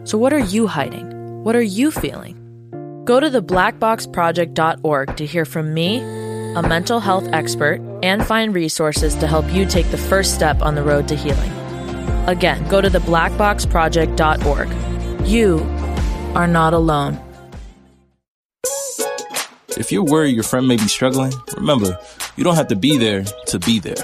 So what are you hiding? What are you feeling? Go to theblackboxproject.org to hear from me, a mental health expert, and find resources to help you take the first step on the road to healing. Again, go to theblackboxproject.org. You are not alone. If you're worried your friend may be struggling, remember, you don't have to be there to be there.